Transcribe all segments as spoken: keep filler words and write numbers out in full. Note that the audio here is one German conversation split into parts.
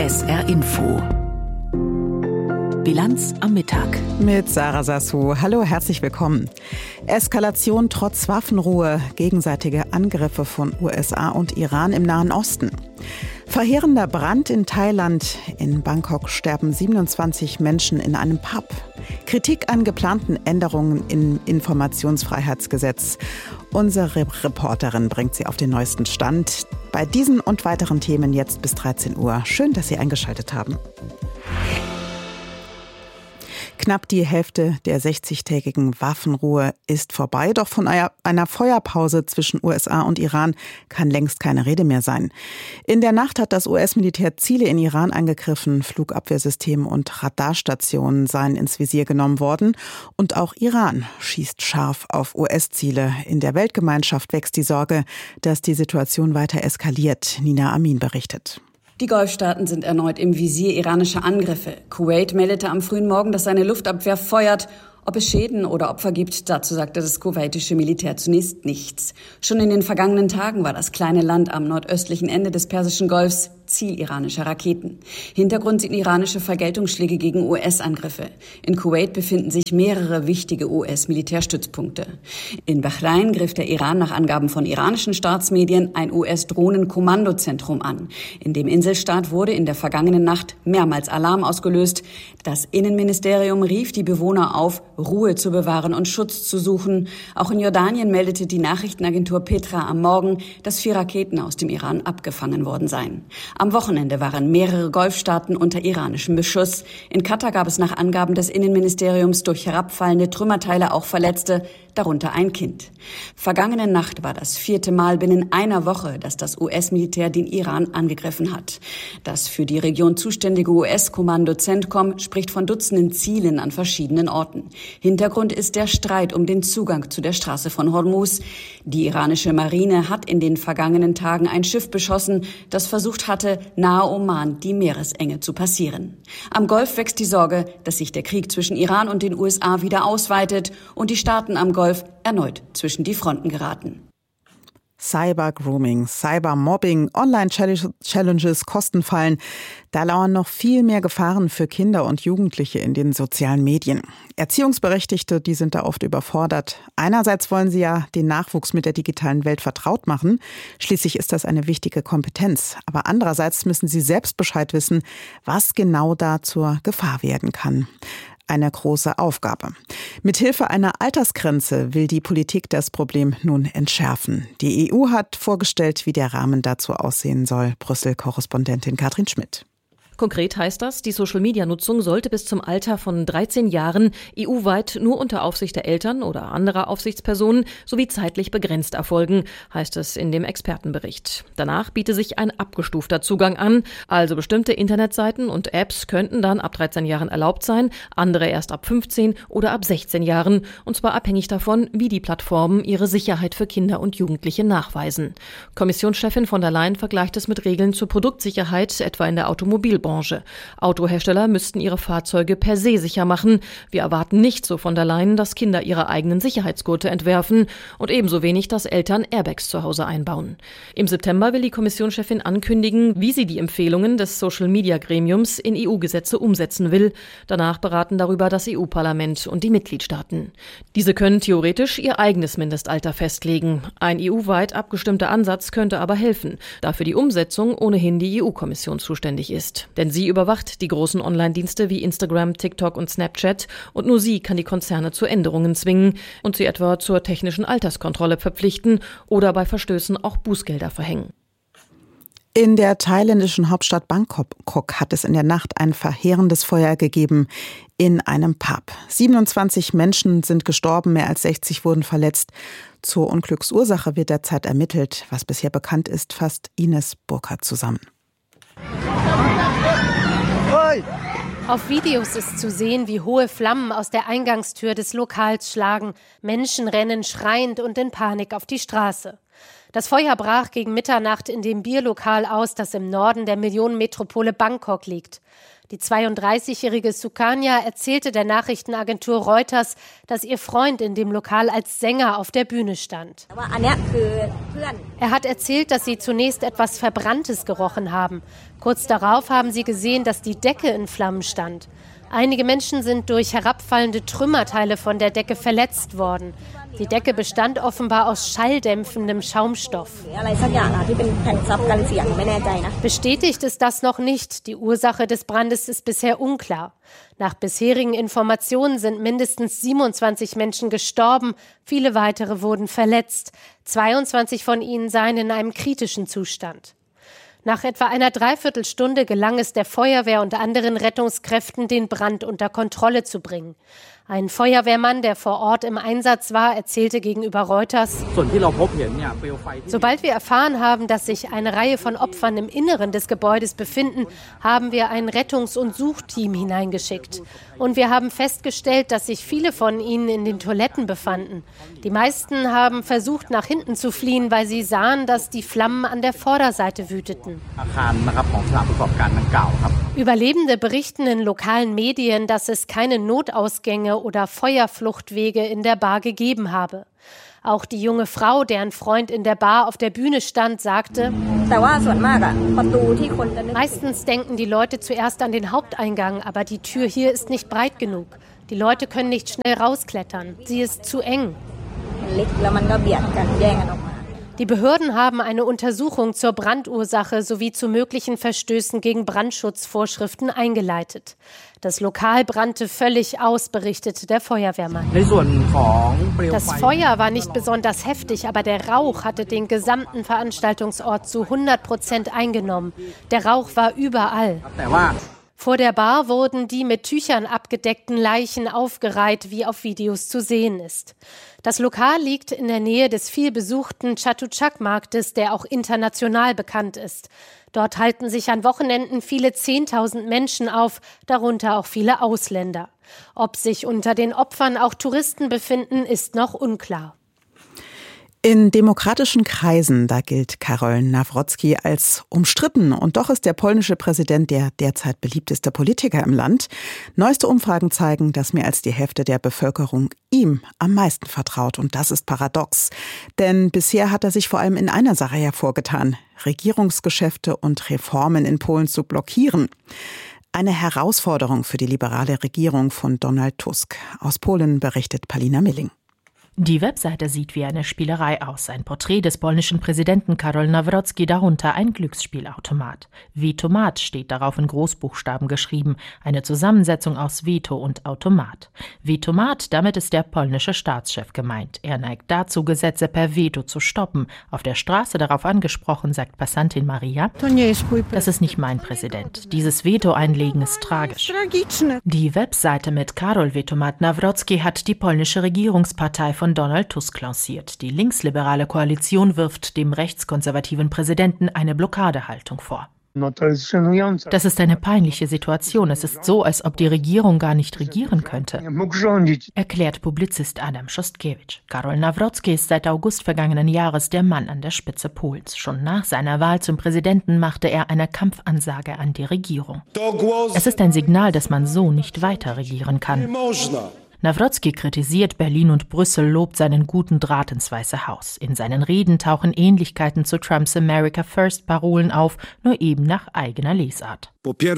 S R Info. Bilanz am Mittag. Mit Sarah Sassou. Hallo, herzlich willkommen. Eskalation trotz Waffenruhe, gegenseitige Angriffe von U S A und Iran im Nahen Osten. Verheerender Brand in Thailand. In Bangkok sterben siebenundzwanzig Menschen in einem Pub. Kritik an geplanten Änderungen im Informationsfreiheitsgesetz. Unsere Reporterin bringt Sie auf den neuesten Stand. Bei diesen und weiteren Themen jetzt bis dreizehn Uhr. Schön, dass Sie eingeschaltet haben. Knapp die Hälfte der sechzigtägigen Waffenruhe ist vorbei. Doch von einer Feuerpause zwischen U S A und Iran kann längst keine Rede mehr sein. In der Nacht hat das U S-Militär Ziele in Iran angegriffen. Flugabwehrsysteme und Radarstationen seien ins Visier genommen worden. Und auch Iran schießt scharf auf U S-Ziele. In der Weltgemeinschaft wächst die Sorge, dass die Situation weiter eskaliert. Nina Amin berichtet. Die Golfstaaten sind erneut im Visier iranischer Angriffe. Kuwait meldete am frühen Morgen, dass seine Luftabwehr feuert. Ob es Schäden oder Opfer gibt, dazu sagte das kuwaitische Militär zunächst nichts. Schon in den vergangenen Tagen war das kleine Land am nordöstlichen Ende des Persischen Golfs Ziel iranischer Raketen. Hintergrund sind iranische Vergeltungsschläge gegen U S-Angriffe. In Kuwait befinden sich mehrere wichtige U S-Militärstützpunkte. In Bahrain griff der Iran nach Angaben von iranischen Staatsmedien ein U S-Drohnenkommandozentrum an. In dem Inselstaat wurde in der vergangenen Nacht mehrmals Alarm ausgelöst. Das Innenministerium rief die Bewohner auf, Ruhe zu bewahren und Schutz zu suchen. Auch in Jordanien meldete die Nachrichtenagentur Petra am Morgen, dass vier Raketen aus dem Iran abgefangen worden seien. Am Wochenende waren mehrere Golfstaaten unter iranischem Beschuss. In Katar gab es nach Angaben des Innenministeriums durch herabfallende Trümmerteile auch Verletzte, darunter ein Kind. Vergangene Nacht war das vierte Mal binnen einer Woche, dass das U S-Militär den Iran angegriffen hat. Das für die Region zuständige U S-Kommando CENTCOM spricht von Dutzenden Zielen an verschiedenen Orten. Hintergrund ist der Streit um den Zugang zu der Straße von Hormuz. Die iranische Marine hat in den vergangenen Tagen ein Schiff beschossen, das versucht hatte, nahe Oman die Meeresenge zu passieren. Am Golf wächst die Sorge, dass sich der Krieg zwischen Iran und den U S A wieder ausweitet und die Staaten am Golf erneut zwischen die Fronten geraten. Cyber-Grooming, Cyber-Mobbing, Online-Challenges, Kostenfallen. Da lauern noch viel mehr Gefahren für Kinder und Jugendliche in den sozialen Medien. Erziehungsberechtigte, die sind da oft überfordert. Einerseits wollen sie ja den Nachwuchs mit der digitalen Welt vertraut machen. Schließlich ist das eine wichtige Kompetenz. Aber andererseits müssen sie selbst Bescheid wissen, was genau da zur Gefahr werden kann. Eine große Aufgabe. Mithilfe einer Altersgrenze will die Politik das Problem nun entschärfen. Die E U hat vorgestellt, wie der Rahmen dazu aussehen soll. Brüssel-Korrespondentin Katrin Schmidt. Konkret heißt das, die Social-Media-Nutzung sollte bis zum Alter von dreizehn Jahren E U-weit nur unter Aufsicht der Eltern oder anderer Aufsichtspersonen sowie zeitlich begrenzt erfolgen, heißt es in dem Expertenbericht. Danach biete sich ein abgestufter Zugang an, also bestimmte Internetseiten und Apps könnten dann ab dreizehn Jahren erlaubt sein, andere erst ab fünfzehn oder ab sechzehn Jahren, und zwar abhängig davon, wie die Plattformen ihre Sicherheit für Kinder und Jugendliche nachweisen. Kommissionschefin von der Leyen vergleicht es mit Regeln zur Produktsicherheit, etwa in der Automobilbranche. Autohersteller müssten ihre Fahrzeuge per se sicher machen. Wir erwarten nicht, so von der Leyen, dass Kinder ihre eigenen Sicherheitsgurte entwerfen und ebenso wenig, dass Eltern Airbags zu Hause einbauen. Im September will die Kommissionschefin ankündigen, wie sie die Empfehlungen des Social-Media-Gremiums in E U-Gesetze umsetzen will. Danach beraten darüber das E U-Parlament und die Mitgliedstaaten. Diese können theoretisch ihr eigenes Mindestalter festlegen. Ein E U-weit abgestimmter Ansatz könnte aber helfen, da für die Umsetzung ohnehin die E U-Kommission zuständig ist. Denn sie überwacht die großen Online-Dienste wie Instagram, TikTok und Snapchat und nur sie kann die Konzerne zu Änderungen zwingen und sie etwa zur technischen Alterskontrolle verpflichten oder bei Verstößen auch Bußgelder verhängen. In der thailändischen Hauptstadt Bangkok hat es in der Nacht ein verheerendes Feuer gegeben in einem Pub. siebenundzwanzig Menschen sind gestorben, mehr als sechzig wurden verletzt. Zur Unglücksursache wird derzeit ermittelt. Was bisher bekannt ist, fasst Ines Burkhardt zusammen. Auf Videos ist zu sehen, wie hohe Flammen aus der Eingangstür des Lokals schlagen. Menschen rennen schreiend und in Panik auf die Straße. Das Feuer brach gegen Mitternacht in dem Bierlokal aus, das im Norden der Millionenmetropole Bangkok liegt. Die zweiunddreißigjährige Sukanya erzählte der Nachrichtenagentur Reuters, dass ihr Freund in dem Lokal als Sänger auf der Bühne stand. Er hat erzählt, dass sie zunächst etwas Verbranntes gerochen haben. Kurz darauf haben sie gesehen, dass die Decke in Flammen stand. Einige Menschen sind durch herabfallende Trümmerteile von der Decke verletzt worden. Die Decke bestand offenbar aus schalldämpfendem Schaumstoff. Bestätigt ist das noch nicht. Die Ursache des Brandes ist bisher unklar. Nach bisherigen Informationen sind mindestens siebenundzwanzig Menschen gestorben, viele weitere wurden verletzt. zweiundzwanzig von ihnen seien in einem kritischen Zustand. Nach etwa einer Dreiviertelstunde gelang es der Feuerwehr und anderen Rettungskräften, den Brand unter Kontrolle zu bringen. Ein Feuerwehrmann, der vor Ort im Einsatz war, erzählte gegenüber Reuters: Sobald wir erfahren haben, dass sich eine Reihe von Opfern im Inneren des Gebäudes befinden, haben wir ein Rettungs- und Suchteam hineingeschickt. Und wir haben festgestellt, dass sich viele von ihnen in den Toiletten befanden. Die meisten haben versucht, nach hinten zu fliehen, weil sie sahen, dass die Flammen an der Vorderseite wüteten. Überlebende berichten in lokalen Medien, dass es keine Notausgänge oder Feuerfluchtwege in der Bar gegeben habe. Auch die junge Frau, deren Freund in der Bar auf der Bühne stand, sagte: Meistens denken die Leute zuerst an den Haupteingang, aber die Tür hier ist nicht breit genug. Die Leute können nicht schnell rausklettern. Sie ist zu eng. Die Behörden haben eine Untersuchung zur Brandursache sowie zu möglichen Verstößen gegen Brandschutzvorschriften eingeleitet. Das Lokal brannte völlig aus, berichtete der Feuerwehrmann. Das Feuer war nicht besonders heftig, aber der Rauch hatte den gesamten Veranstaltungsort zu hundert Prozent eingenommen. Der Rauch war überall. Vor der Bar wurden die mit Tüchern abgedeckten Leichen aufgereiht, wie auf Videos zu sehen ist. Das Lokal liegt in der Nähe des vielbesuchten Chatuchak-Marktes, der auch international bekannt ist. Dort halten sich an Wochenenden viele Zehntausend Menschen auf, darunter auch viele Ausländer. Ob sich unter den Opfern auch Touristen befinden, ist noch unklar. In demokratischen Kreisen, da gilt Karol Nawrocki als umstritten. Und doch ist der polnische Präsident der derzeit beliebteste Politiker im Land. Neueste Umfragen zeigen, dass mehr als die Hälfte der Bevölkerung ihm am meisten vertraut. Und das ist paradox. Denn bisher hat er sich vor allem in einer Sache hervorgetan: Regierungsgeschäfte und Reformen in Polen zu blockieren. Eine Herausforderung für die liberale Regierung von Donald Tusk. Aus Polen berichtet Paulina Milling. Die Webseite sieht wie eine Spielerei aus. Ein Porträt des polnischen Präsidenten Karol Nawrocki, darunter ein Glücksspielautomat. Vetomat steht darauf in Großbuchstaben geschrieben, eine Zusammensetzung aus Veto und Automat. Vetomat, damit ist der polnische Staatschef gemeint. Er neigt dazu, Gesetze per Veto zu stoppen. Auf der Straße darauf angesprochen, sagt Passantin Maria: Das ist nicht mein Präsident. Dieses Veto einlegen ist tragisch. Die Webseite mit Karol Vetomat Nawrocki hat die polnische Regierungspartei von Donald Tusk lanciert. Die linksliberale Koalition wirft dem rechtskonservativen Präsidenten eine Blockadehaltung vor. Das ist eine peinliche Situation. Es ist so, als ob die Regierung gar nicht regieren könnte, erklärt Publizist Adam Szostkiewicz. Karol Nawrocki ist seit August vergangenen Jahres der Mann an der Spitze Polens. Schon nach seiner Wahl zum Präsidenten machte er eine Kampfansage an die Regierung. Es ist ein Signal, dass man so nicht weiter regieren kann. Nawrocki kritisiert Berlin und Brüssel, lobt seinen guten Draht ins Weiße Haus. In seinen Reden tauchen Ähnlichkeiten zu Trumps America First Parolen auf, nur eben nach eigener Lesart.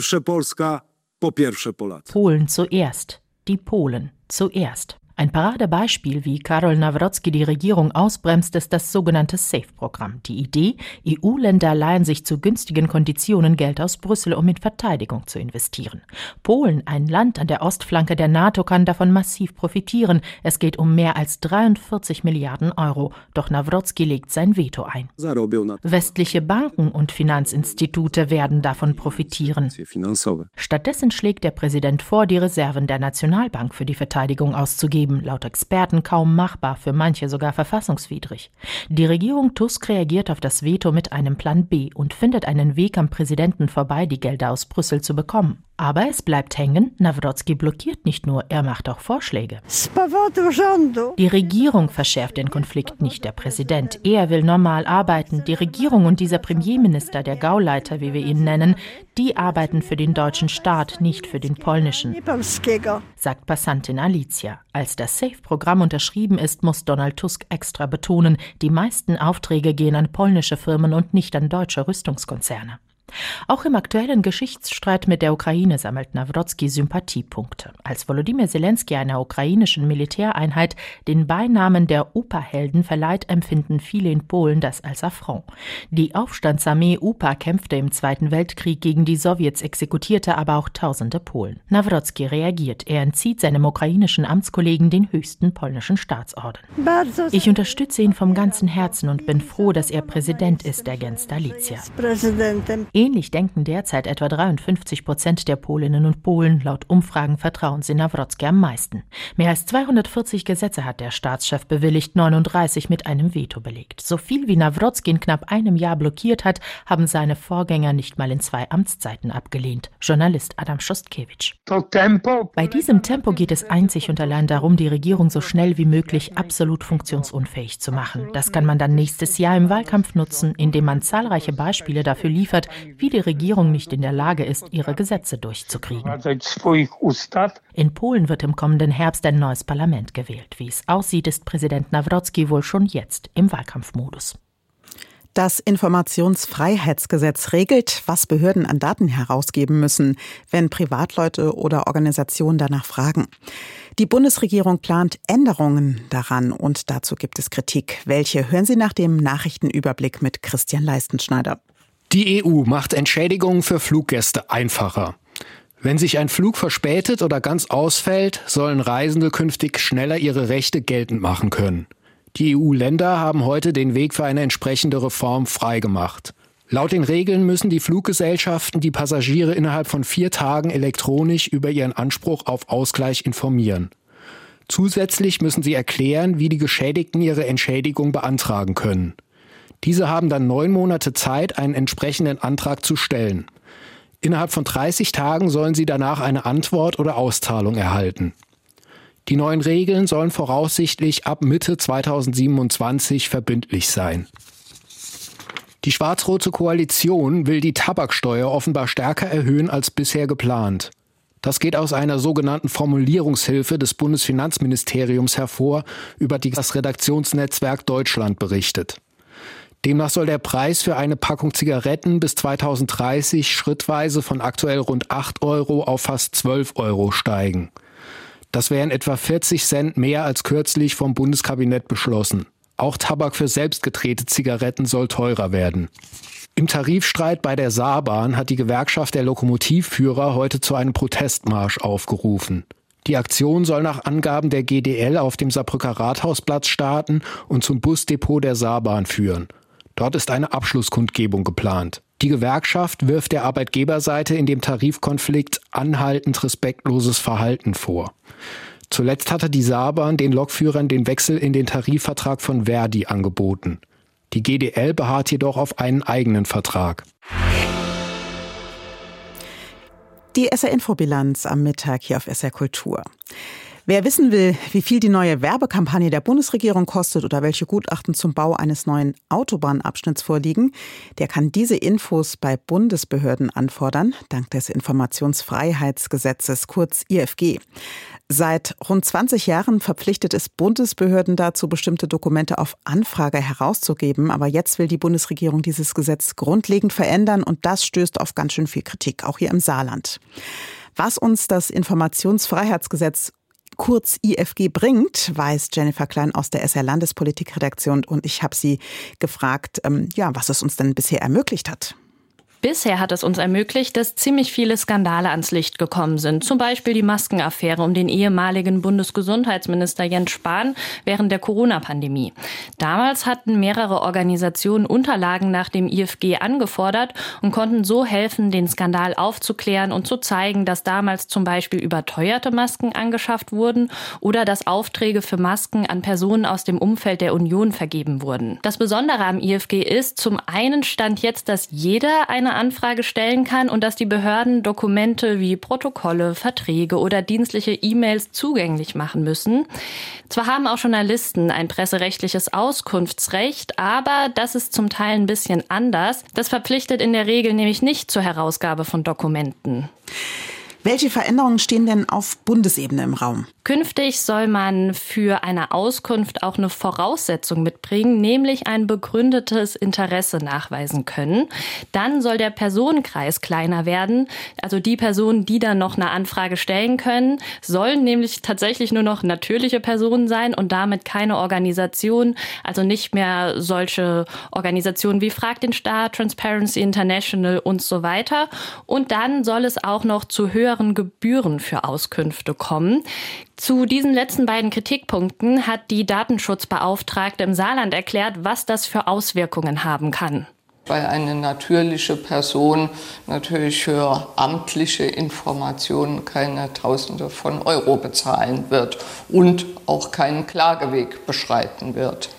Polen zuerst, die Polen zuerst. Ein Paradebeispiel, wie Karol Nawrocki die Regierung ausbremst, ist das sogenannte SAFE-Programm. Die Idee: E U-Länder leihen sich zu günstigen Konditionen Geld aus Brüssel, um in Verteidigung zu investieren. Polen, ein Land an der Ostflanke der NATO, kann davon massiv profitieren. Es geht um mehr als dreiundvierzig Milliarden Euro. Doch Nawrocki legt sein Veto ein. Westliche Banken und Finanzinstitute werden davon profitieren. Stattdessen schlägt der Präsident vor, die Reserven der Nationalbank für die Verteidigung auszugeben. Laut Experten kaum machbar, für manche sogar verfassungswidrig. Die Regierung Tusk reagiert auf das Veto mit einem Plan B und findet einen Weg am Präsidenten vorbei, die Gelder aus Brüssel zu bekommen. Aber es bleibt hängen, Nawrocki blockiert nicht nur, er macht auch Vorschläge. Die Regierung verschärft den Konflikt, nicht der Präsident. Er will normal arbeiten. Die Regierung und dieser Premierminister, der Gauleiter, wie wir ihn nennen, die arbeiten für den deutschen Staat, nicht für den polnischen, sagt Passantin Alicia. Als das SAFE-Programm unterschrieben ist, muss Donald Tusk extra betonen, die meisten Aufträge gehen an polnische Firmen und nicht an deutsche Rüstungskonzerne. Auch im aktuellen Geschichtsstreit mit der Ukraine sammelt Nawrocki Sympathiepunkte. Als Volodymyr Zelensky einer ukrainischen Militäreinheit den Beinamen der Upa-Helden verleiht, empfinden viele in Polen das als Affront. Die Aufstandsarmee Upa kämpfte im Zweiten Weltkrieg gegen die Sowjets, exekutierte aber auch tausende Polen. Nawrocki reagiert. Er entzieht seinem ukrainischen Amtskollegen den höchsten polnischen Staatsorden. Ich unterstütze ihn vom ganzen Herzen und bin froh, dass er Präsident ist, ergänzt Alicia. Ähnlich denken derzeit etwa dreiundfünfzig Prozent der Polinnen und Polen. Laut Umfragen vertrauen sie Nawrocki am meisten. Mehr als zweihundertvierzig Gesetze hat der Staatschef bewilligt, neununddreißig mit einem Veto belegt. So viel wie Nawrocki in knapp einem Jahr blockiert hat, haben seine Vorgänger nicht mal in zwei Amtszeiten abgelehnt. Journalist Adam Schostkewitsch. Bei diesem Tempo geht es einzig und allein darum, die Regierung so schnell wie möglich absolut funktionsunfähig zu machen. Das kann man dann nächstes Jahr im Wahlkampf nutzen, indem man zahlreiche Beispiele dafür liefert, wie die Regierung nicht in der Lage ist, ihre Gesetze durchzukriegen. In Polen wird im kommenden Herbst ein neues Parlament gewählt. Wie es aussieht, ist Präsident Nawrocki wohl schon jetzt im Wahlkampfmodus. Das Informationsfreiheitsgesetz regelt, was Behörden an Daten herausgeben müssen, wenn Privatleute oder Organisationen danach fragen. Die Bundesregierung plant Änderungen daran und dazu gibt es Kritik. Welche hören Sie nach dem Nachrichtenüberblick mit Christian Leistenschneider. Die E U macht Entschädigungen für Fluggäste einfacher. Wenn sich ein Flug verspätet oder ganz ausfällt, sollen Reisende künftig schneller ihre Rechte geltend machen können. Die E U-Länder haben heute den Weg für eine entsprechende Reform freigemacht. Laut den Regeln müssen die Fluggesellschaften die Passagiere innerhalb von vier Tagen elektronisch über ihren Anspruch auf Ausgleich informieren. Zusätzlich müssen sie erklären, wie die Geschädigten ihre Entschädigung beantragen können. Diese haben dann neun Monate Zeit, einen entsprechenden Antrag zu stellen. Innerhalb von dreißig Tagen sollen sie danach eine Antwort oder Auszahlung erhalten. Die neuen Regeln sollen voraussichtlich ab Mitte zweitausendsiebenundzwanzig verbindlich sein. Die schwarz-rote Koalition will die Tabaksteuer offenbar stärker erhöhen als bisher geplant. Das geht aus einer sogenannten Formulierungshilfe des Bundesfinanzministeriums hervor, über die das Redaktionsnetzwerk Deutschland berichtet. Demnach soll der Preis für eine Packung Zigaretten bis zweitausenddreißig schrittweise von aktuell rund acht Euro auf fast zwölf Euro steigen. Das wären etwa vierzig Cent mehr als kürzlich vom Bundeskabinett beschlossen. Auch Tabak für selbstgedrehte Zigaretten soll teurer werden. Im Tarifstreit bei der Saarbahn hat die Gewerkschaft der Lokomotivführer heute zu einem Protestmarsch aufgerufen. Die Aktion soll nach Angaben der G D L auf dem Saarbrücker Rathausplatz starten und zum Busdepot der Saarbahn führen. Dort ist eine Abschlusskundgebung geplant. Die Gewerkschaft wirft der Arbeitgeberseite in dem Tarifkonflikt anhaltend respektloses Verhalten vor. Zuletzt hatte die Saarbahn den Lokführern den Wechsel in den Tarifvertrag von Verdi angeboten. Die G D L beharrt jedoch auf einen eigenen Vertrag. Die S R-Infobilanz am Mittag hier auf S R Kultur. Wer wissen will, wie viel die neue Werbekampagne der Bundesregierung kostet oder welche Gutachten zum Bau eines neuen Autobahnabschnitts vorliegen, der kann diese Infos bei Bundesbehörden anfordern, dank des Informationsfreiheitsgesetzes, kurz I F G. Seit rund zwanzig Jahren verpflichtet es Bundesbehörden dazu, bestimmte Dokumente auf Anfrage herauszugeben. Aber jetzt will die Bundesregierung dieses Gesetz grundlegend verändern und das stößt auf ganz schön viel Kritik, auch hier im Saarland. Was uns das Informationsfreiheitsgesetz kurz I F G bringt, weiß Jennifer Klein aus der S R-Landespolitikredaktion und ich habe sie gefragt, ähm, ja, was es uns denn bisher ermöglicht hat. Bisher hat es uns ermöglicht, dass ziemlich viele Skandale ans Licht gekommen sind. Zum Beispiel die Maskenaffäre um den ehemaligen Bundesgesundheitsminister Jens Spahn während der Corona-Pandemie. Damals hatten mehrere Organisationen Unterlagen nach dem I F G angefordert und konnten so helfen, den Skandal aufzuklären und zu zeigen, dass damals zum Beispiel überteuerte Masken angeschafft wurden oder dass Aufträge für Masken an Personen aus dem Umfeld der Union vergeben wurden. Das Besondere am I F G ist, zum einen stand jetzt, dass jeder eine eine Anfrage stellen kann und dass die Behörden Dokumente wie Protokolle, Verträge oder dienstliche E-Mails zugänglich machen müssen. Zwar haben auch Journalisten ein presserechtliches Auskunftsrecht, aber das ist zum Teil ein bisschen anders. Das verpflichtet in der Regel nämlich nicht zur Herausgabe von Dokumenten. Welche Veränderungen stehen denn auf Bundesebene im Raum? Künftig soll man für eine Auskunft auch eine Voraussetzung mitbringen, nämlich ein begründetes Interesse nachweisen können. Dann soll der Personenkreis kleiner werden. Also die Personen, die dann noch eine Anfrage stellen können, sollen nämlich tatsächlich nur noch natürliche Personen sein und damit keine Organisation, also nicht mehr solche Organisationen wie Frag den Staat, Transparency International und so weiter. Und dann soll es auch noch zu höheren Gebühren für Auskünfte kommen. Zu diesen letzten beiden Kritikpunkten hat die Datenschutzbeauftragte im Saarland erklärt, was das für Auswirkungen haben kann. Weil eine natürliche Person natürlich für amtliche Informationen keine Tausende von Euro bezahlen wird und auch keinen Klageweg beschreiten wird.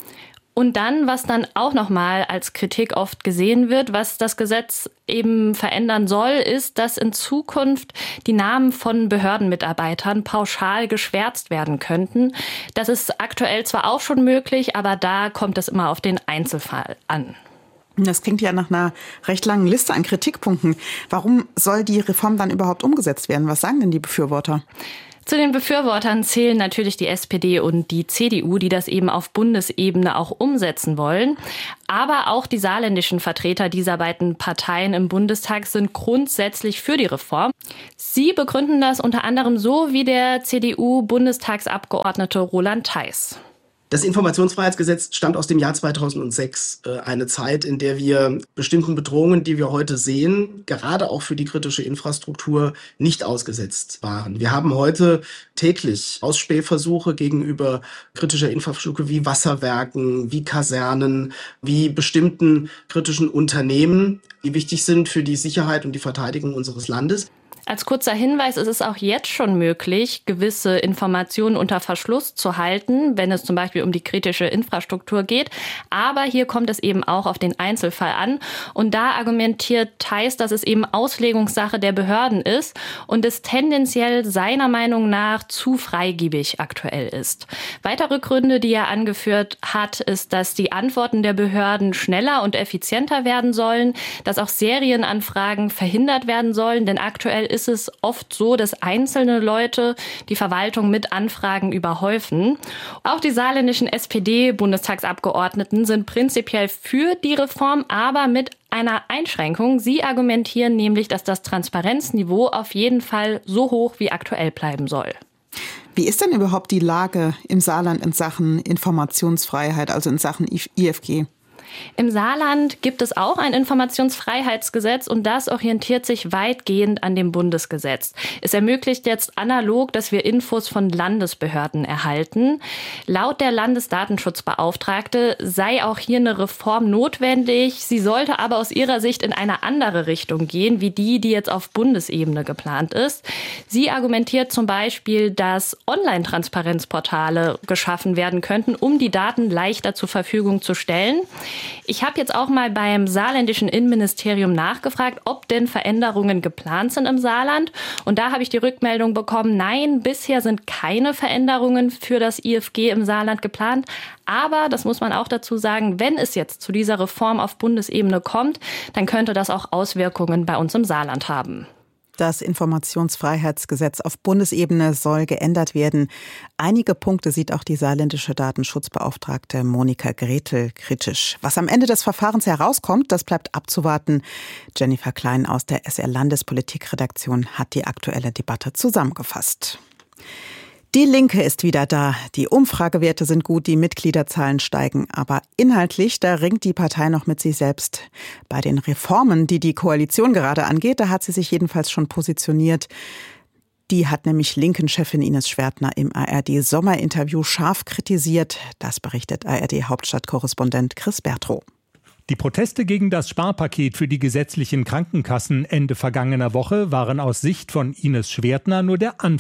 Und dann, was dann auch nochmal als Kritik oft gesehen wird, was das Gesetz eben verändern soll, ist, dass in Zukunft die Namen von Behördenmitarbeitern pauschal geschwärzt werden könnten. Das ist aktuell zwar auch schon möglich, aber da kommt es immer auf den Einzelfall an. Das klingt ja nach einer recht langen Liste an Kritikpunkten. Warum soll die Reform dann überhaupt umgesetzt werden? Was sagen denn die Befürworter? Zu den Befürwortern zählen natürlich die S P D und die C D U, die das eben auf Bundesebene auch umsetzen wollen. Aber auch die saarländischen Vertreter dieser beiden Parteien im Bundestag sind grundsätzlich für die Reform. Sie begründen das unter anderem so wie der C D U-Bundestagsabgeordnete Roland Theis. Das Informationsfreiheitsgesetz stammt aus dem Jahr zweitausendsechs, eine Zeit, in der wir bestimmten Bedrohungen, die wir heute sehen, gerade auch für die kritische Infrastruktur, nicht ausgesetzt waren. Wir haben heute täglich Ausspähversuche gegenüber kritischer Infrastruktur wie Wasserwerken, wie Kasernen, wie bestimmten kritischen Unternehmen, die wichtig sind für die Sicherheit und die Verteidigung unseres Landes. Als kurzer Hinweis ist es auch jetzt schon möglich, gewisse Informationen unter Verschluss zu halten, wenn es zum Beispiel um die kritische Infrastruktur geht. Aber hier kommt es eben auch auf den Einzelfall an. Und da argumentiert Theis, dass es eben Auslegungssache der Behörden ist und es tendenziell seiner Meinung nach zu freigebig aktuell ist. Weitere Gründe, die er angeführt hat, ist, dass die Antworten der Behörden schneller und effizienter werden sollen, dass auch Serienanfragen verhindert werden sollen, denn aktuell ist ist es oft so, dass einzelne Leute die Verwaltung mit Anfragen überhäufen. Auch die saarländischen S P D-Bundestagsabgeordneten sind prinzipiell für die Reform, aber mit einer Einschränkung. Sie argumentieren nämlich, dass das Transparenzniveau auf jeden Fall so hoch wie aktuell bleiben soll. Wie ist denn überhaupt die Lage im Saarland in Sachen Informationsfreiheit, also in Sachen I F G? Im Saarland gibt es auch ein Informationsfreiheitsgesetz und das orientiert sich weitgehend an dem Bundesgesetz. Es ermöglicht jetzt analog, dass wir Infos von Landesbehörden erhalten. Laut der Landesdatenschutzbeauftragte sei auch hier eine Reform notwendig. Sie sollte aber aus ihrer Sicht in eine andere Richtung gehen, wie die, die jetzt auf Bundesebene geplant ist. Sie argumentiert zum Beispiel, dass Online-Transparenzportale geschaffen werden könnten, um die Daten leichter zur Verfügung zu stellen. Ich habe jetzt auch mal beim saarländischen Innenministerium nachgefragt, ob denn Veränderungen geplant sind im Saarland. Und da habe ich die Rückmeldung bekommen, nein, bisher sind keine Veränderungen für das I F G im Saarland geplant. Aber, das muss man auch dazu sagen, wenn es jetzt zu dieser Reform auf Bundesebene kommt, dann könnte das auch Auswirkungen bei uns im Saarland haben. Das Informationsfreiheitsgesetz auf Bundesebene soll geändert werden. Einige Punkte sieht auch die saarländische Datenschutzbeauftragte Monika Gretel kritisch. Was am Ende des Verfahrens herauskommt, das bleibt abzuwarten. Jennifer Klein aus der S R-Landespolitikredaktion hat die aktuelle Debatte zusammengefasst. Die Linke ist wieder da. Die Umfragewerte sind gut, die Mitgliederzahlen steigen. Aber inhaltlich, da ringt die Partei noch mit sich selbst. Bei den Reformen, die die Koalition gerade angeht, da hat sie sich jedenfalls schon positioniert. Die hat nämlich Linken-Chefin Ines Schwertner im A R D-Sommerinterview scharf kritisiert. Das berichtet A R D-Hauptstadtkorrespondent Chris Bertrow. Die Proteste gegen das Sparpaket für die gesetzlichen Krankenkassen Ende vergangener Woche waren aus Sicht von Ines Schwertner nur der Anfang.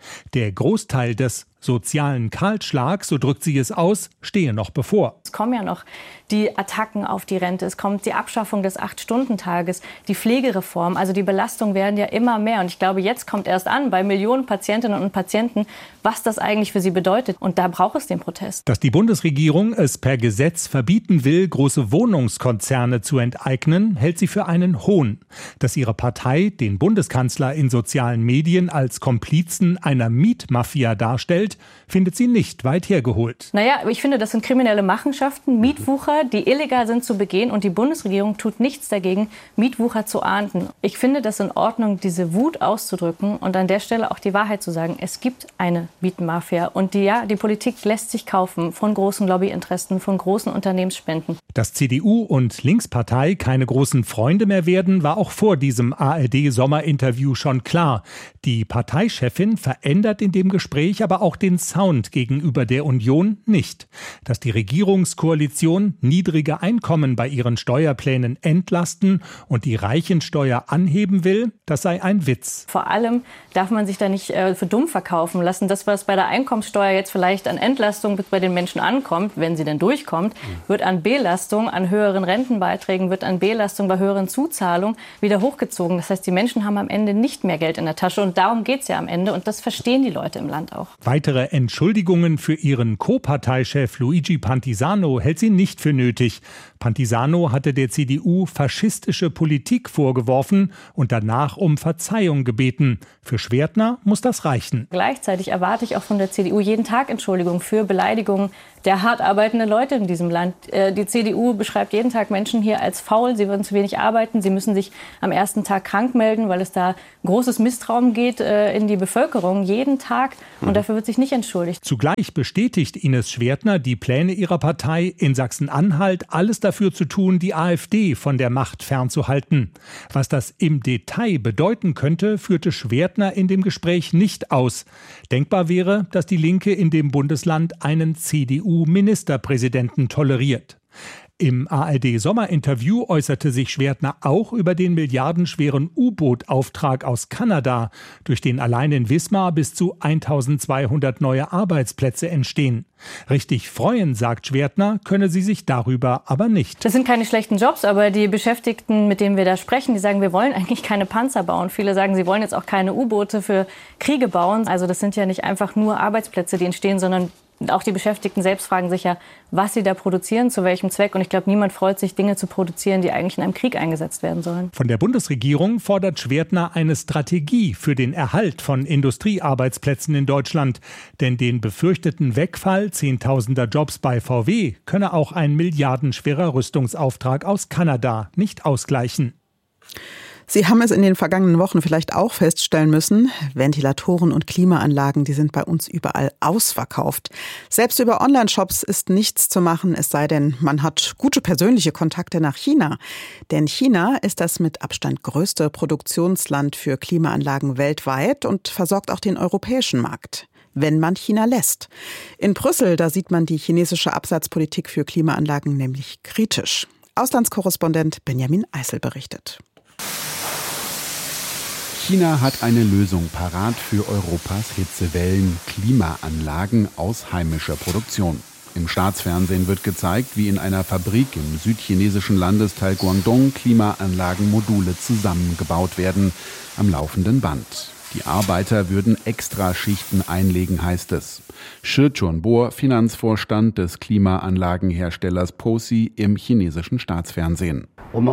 Der Großteil des sozialen Kahlschlags, so drückt sie es aus, stehe noch bevor. Es kommen ja noch die Attacken auf die Rente, es kommt die Abschaffung des Acht-Stunden-Tages, die Pflegereform. Also die Belastungen werden ja immer mehr. Und ich glaube, jetzt kommt erst an bei Millionen Patientinnen und Patienten, was das eigentlich für sie bedeutet. Und da braucht es den Protest. Dass die Bundesregierung es per Gesetz verbieten will, große Wohnungskonzerne zu enteignen, hält sie für einen Hohn. Dass ihre Partei den Bundeskanzler in sozialen Medien als Komplizen einer Mietmafia darstellt, findet sie nicht weit hergeholt. Naja, ich finde, das sind kriminelle Machenschaften, Mietwucher, die illegal sind zu begehen. Und die Bundesregierung tut nichts dagegen, Mietwucher zu ahnden. Ich finde das in Ordnung, diese Wut auszudrücken und an der Stelle auch die Wahrheit zu sagen. Es gibt eine Mietmafia. Und die, ja, die Politik lässt sich kaufen von großen Lobbyinteressen, von großen Unternehmensspenden. Dass C D U und Linkspartei keine großen Freunde mehr werden, war auch vor diesem A R D-Sommerinterview schon klar. Die Parteichefin verändert in dem Gespräch aber auch den Sound gegenüber der Union nicht. Dass die Regierungskoalition niedrige Einkommen bei ihren Steuerplänen entlasten und die Reichensteuer anheben will, das sei ein Witz. Vor allem darf man sich da nicht äh, für dumm verkaufen lassen. Das, was bei der Einkommenssteuer jetzt vielleicht an Entlastung bei den Menschen ankommt, wenn sie denn durchkommt, wird an Belastung, an höheren Rentenbeiträgen, wird an Belastung bei höheren Zuzahlungen wieder hochgezogen. Das heißt, die Menschen haben am Ende nicht mehr Geld in der Tasche und darum geht es ja am Ende und das verstehen die Leute im Land auch. Weitere Entschuldigungen für ihren Co-Parteichef Luigi Pantisano hält sie nicht für nötig. Pantisano hatte der C D U faschistische Politik vorgeworfen und danach um Verzeihung gebeten. Für Schwertner muss das reichen. Gleichzeitig erwarte ich auch von der C D U jeden Tag Entschuldigung für Beleidigungen der hart arbeitenden Leute in diesem Land. Die C D U beschreibt jeden Tag Menschen hier als faul, sie würden zu wenig arbeiten, sie müssen sich am ersten Tag krank melden, weil es da großes Misstrauen geht in die Bevölkerung, jeden Tag. Und dafür wird sich nicht entschuldigt. Zugleich bestätigt Ines Schwertner die Pläne ihrer Partei, in Sachsen-Anhalt alles dafür zu tun, die AfD von der Macht fernzuhalten. Was das im Detail bedeuten könnte, führte Schwertner in dem Gespräch nicht aus. Denkbar wäre, dass die Linke in dem Bundesland einen C D U-Ministerpräsidenten toleriert. Im A R D-Sommerinterview äußerte sich Schwertner auch über den milliardenschweren U-Boot-Auftrag aus Kanada, durch den allein in Wismar bis zu eintausendzweihundert neue Arbeitsplätze entstehen. Richtig freuen, sagt Schwertner, könne sie sich darüber aber nicht. Das sind keine schlechten Jobs, aber die Beschäftigten, mit denen wir da sprechen, die sagen, wir wollen eigentlich keine Panzer bauen. Viele sagen, sie wollen jetzt auch keine U-Boote für Kriege bauen. Also das sind ja nicht einfach nur Arbeitsplätze, die entstehen, sondern auch die Beschäftigten selbst fragen sich ja, was sie da produzieren, zu welchem Zweck. Und ich glaube, niemand freut sich, Dinge zu produzieren, die eigentlich in einem Krieg eingesetzt werden sollen. Von der Bundesregierung fordert Schwertner eine Strategie für den Erhalt von Industriearbeitsplätzen in Deutschland. Denn den befürchteten Wegfall zehntausender Jobs bei V W könne auch ein milliardenschwerer Rüstungsauftrag aus Kanada nicht ausgleichen. Sie haben es in den vergangenen Wochen vielleicht auch feststellen müssen, Ventilatoren und Klimaanlagen, die sind bei uns überall ausverkauft. Selbst über Online-Shops ist nichts zu machen, es sei denn, man hat gute persönliche Kontakte nach China. Denn China ist das mit Abstand größte Produktionsland für Klimaanlagen weltweit und versorgt auch den europäischen Markt, wenn man China lässt. In Brüssel, da sieht man die chinesische Absatzpolitik für Klimaanlagen nämlich kritisch. Auslandskorrespondent Benjamin Eisel berichtet. China hat eine Lösung parat für Europas Hitzewellen, Klimaanlagen aus heimischer Produktion. Im Staatsfernsehen wird gezeigt, wie in einer Fabrik im südchinesischen Landesteil Guangdong Klimaanlagenmodule zusammengebaut werden, am laufenden Band. Die Arbeiter würden Extraschichten einlegen, heißt es. Shi Chunbo, Finanzvorstand des Klimaanlagenherstellers Posi im chinesischen Staatsfernsehen.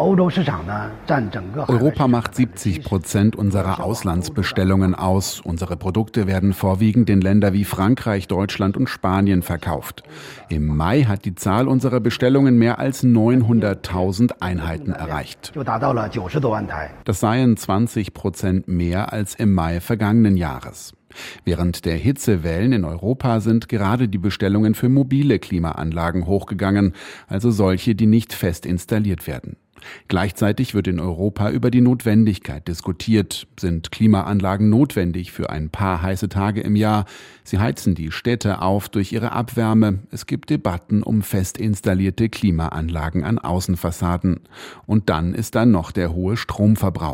Europa macht siebzig Prozent unserer Auslandsbestellungen aus. Unsere Produkte werden vorwiegend in Länder wie Frankreich, Deutschland und Spanien verkauft. Im Mai hat die Zahl unserer Bestellungen mehr als neunhunderttausend Einheiten erreicht. Das seien zwanzig Prozent mehr als im Mai vergangenen Jahres. Während der Hitzewellen in Europa sind gerade die Bestellungen für mobile Klimaanlagen hochgegangen, also solche, die nicht fest installiert werden. Gleichzeitig wird in Europa über die Notwendigkeit diskutiert. Sind Klimaanlagen notwendig für ein paar heiße Tage im Jahr? Sie heizen die Städte auf durch ihre Abwärme. Es gibt Debatten um fest installierte Klimaanlagen an Außenfassaden. Und dann ist da noch der hohe Stromverbrauch.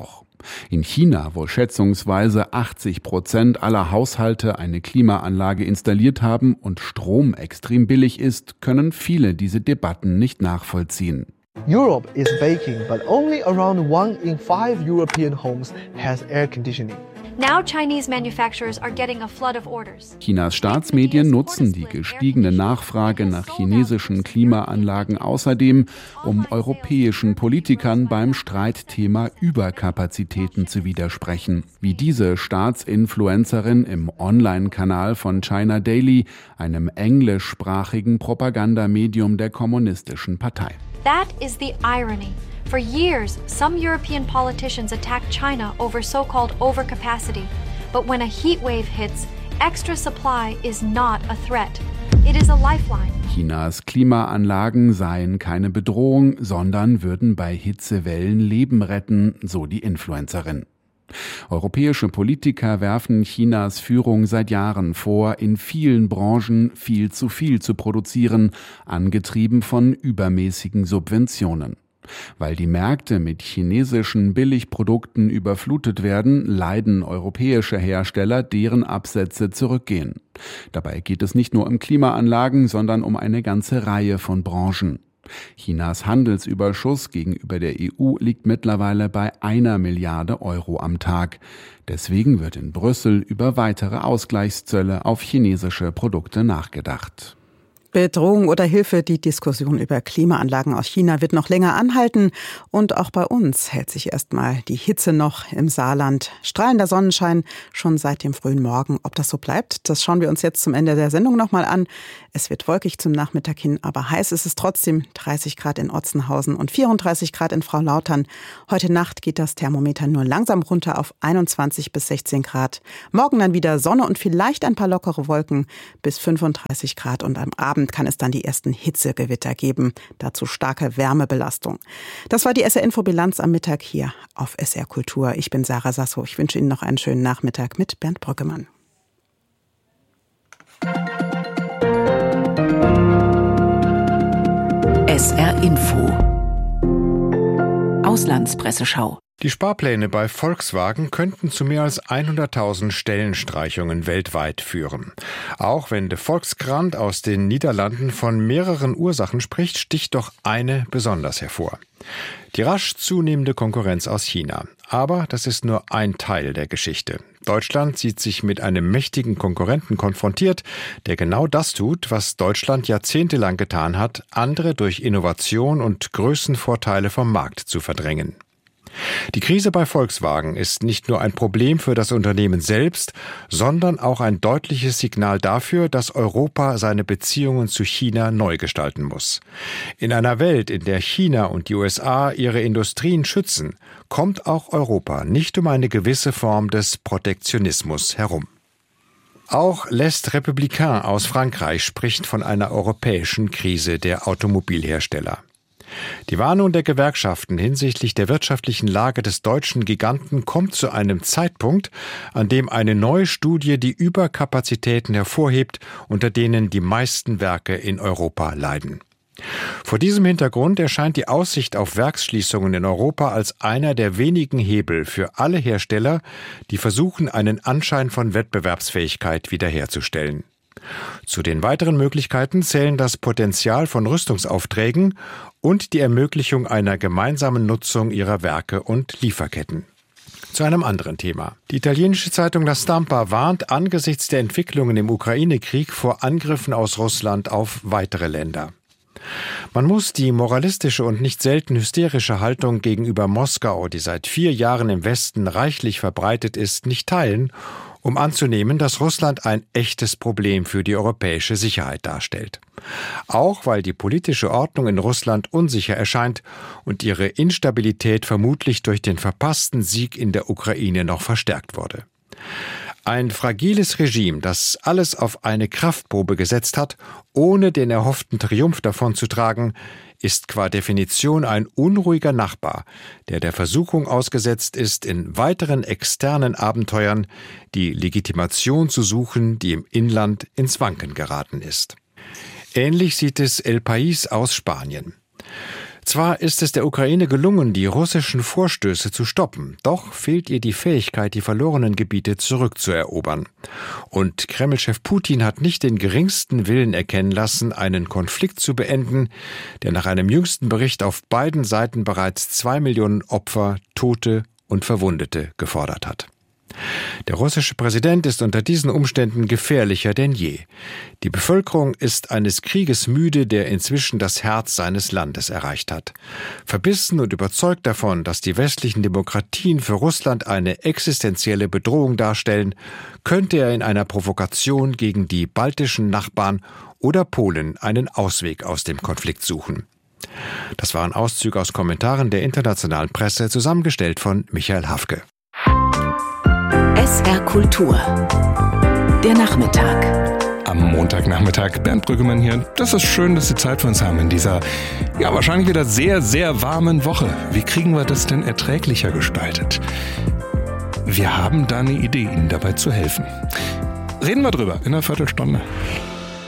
In China, wo schätzungsweise achtzig Prozent aller Haushalte eine Klimaanlage installiert haben und Strom extrem billig ist, können viele diese Debatten nicht nachvollziehen. Europe is baking, but only around one in five European homes has air conditioning. Now Chinese manufacturers are getting a flood of orders. Chinas Staatsmedien nutzen die gestiegene Nachfrage nach chinesischen Klimaanlagen außerdem, um europäischen Politikern beim Streitthema Überkapazitäten zu widersprechen. Wie diese Staatsinfluencerin im Online-Kanal von China Daily, einem englischsprachigen Propagandamedium der Kommunistischen Partei. That is the irony. For years, some European politicians attacked China over so-called overcapacity. But when a heat wave hits, extra supply is not a threat. It is a lifeline. Chinas Klimaanlagen seien keine Bedrohung, sondern würden bei Hitzewellen Leben retten, so die Influencerin. Europäische Politiker werfen Chinas Führung seit Jahren vor, in vielen Branchen viel zu viel zu produzieren, angetrieben von übermäßigen Subventionen. Weil die Märkte mit chinesischen Billigprodukten überflutet werden, leiden europäische Hersteller, deren Absätze zurückgehen. Dabei geht es nicht nur um Klimaanlagen, sondern um eine ganze Reihe von Branchen. Chinas Handelsüberschuss gegenüber der E U liegt mittlerweile bei einer Milliarde Euro am Tag. Deswegen wird in Brüssel über weitere Ausgleichszölle auf chinesische Produkte nachgedacht. Bedrohung oder Hilfe, die Diskussion über Klimaanlagen aus China wird noch länger anhalten. Und auch bei uns hält sich erstmal die Hitze noch im Saarland. Strahlender Sonnenschein schon seit dem frühen Morgen. Ob das so bleibt, das schauen wir uns jetzt zum Ende der Sendung nochmal an. Es wird wolkig zum Nachmittag hin, aber heiß ist es trotzdem. dreißig Grad in Otzenhausen und vierunddreißig Grad in Frau-Lautern. Heute Nacht geht das Thermometer nur langsam runter auf einundzwanzig bis sechzehn Grad. Morgen dann wieder Sonne und vielleicht ein paar lockere Wolken bis fünfunddreißig Grad. Und am Abend kann es dann die ersten Hitzegewitter geben. Dazu starke Wärmebelastung. Das war die S R-Info-Bilanz am Mittag hier auf S R Kultur. Ich bin Sarah Sasso. Ich wünsche Ihnen noch einen schönen Nachmittag mit Bernd Brückemann. S R-Info Auslandspresseschau. Die Sparpläne bei Volkswagen könnten zu mehr als hunderttausend Stellenstreichungen weltweit führen. Auch wenn de Volkskrant aus den Niederlanden von mehreren Ursachen spricht, sticht doch eine besonders hervor. Die rasch zunehmende Konkurrenz aus China. Aber das ist nur ein Teil der Geschichte. Deutschland sieht sich mit einem mächtigen Konkurrenten konfrontiert, der genau das tut, was Deutschland jahrzehntelang getan hat, andere durch Innovation und Größenvorteile vom Markt zu verdrängen. Die Krise bei Volkswagen ist nicht nur ein Problem für das Unternehmen selbst, sondern auch ein deutliches Signal dafür, dass Europa seine Beziehungen zu China neu gestalten muss. In einer Welt, in der China und die U S A ihre Industrien schützen, kommt auch Europa nicht um eine gewisse Form des Protektionismus herum. Auch Les Républicains aus Frankreich spricht von einer europäischen Krise der Automobilhersteller. Die Warnung der Gewerkschaften hinsichtlich der wirtschaftlichen Lage des deutschen Giganten kommt zu einem Zeitpunkt, an dem eine neue Studie die Überkapazitäten hervorhebt, unter denen die meisten Werke in Europa leiden. Vor diesem Hintergrund erscheint die Aussicht auf Werksschließungen in Europa als einer der wenigen Hebel für alle Hersteller, die versuchen, einen Anschein von Wettbewerbsfähigkeit wiederherzustellen. Zu den weiteren Möglichkeiten zählen das Potenzial von Rüstungsaufträgen und die Ermöglichung einer gemeinsamen Nutzung ihrer Werke und Lieferketten. Zu einem anderen Thema. Die italienische Zeitung La Stampa warnt angesichts der Entwicklungen im Ukraine-Krieg vor Angriffen aus Russland auf weitere Länder. Man muss die moralistische und nicht selten hysterische Haltung gegenüber Moskau, die seit vier Jahren im Westen reichlich verbreitet ist, nicht teilen, um anzunehmen, dass Russland ein echtes Problem für die europäische Sicherheit darstellt. Auch weil die politische Ordnung in Russland unsicher erscheint und ihre Instabilität vermutlich durch den verpassten Sieg in der Ukraine noch verstärkt wurde. Ein fragiles Regime, das alles auf eine Kraftprobe gesetzt hat, ohne den erhofften Triumph davonzutragen, ist qua Definition ein unruhiger Nachbar, der der Versuchung ausgesetzt ist, in weiteren externen Abenteuern die Legitimation zu suchen, die im Inland ins Wanken geraten ist. Ähnlich sieht es El País aus Spanien. Zwar ist es der Ukraine gelungen, die russischen Vorstöße zu stoppen, doch fehlt ihr die Fähigkeit, die verlorenen Gebiete zurückzuerobern. Und Kreml-Chef Putin hat nicht den geringsten Willen erkennen lassen, einen Konflikt zu beenden, der nach einem jüngsten Bericht auf beiden Seiten bereits zwei Millionen Opfer, Tote und Verwundete gefordert hat. Der russische Präsident ist unter diesen Umständen gefährlicher denn je. Die Bevölkerung ist eines Krieges müde, der inzwischen das Herz seines Landes erreicht hat. Verbissen und überzeugt davon, dass die westlichen Demokratien für Russland eine existenzielle Bedrohung darstellen, könnte er in einer Provokation gegen die baltischen Nachbarn oder Polen einen Ausweg aus dem Konflikt suchen. Das waren Auszüge aus Kommentaren der internationalen Presse, zusammengestellt von Michael Hafke. S R Kultur. Der Nachmittag. Am Montagnachmittag, Bernd Brüggemann hier. Das ist schön, dass Sie Zeit für uns haben in dieser, ja, wahrscheinlich wieder sehr, sehr warmen Woche. Wie kriegen wir das denn erträglicher gestaltet? Wir haben da eine Idee, Ihnen dabei zu helfen. Reden wir drüber in einer Viertelstunde.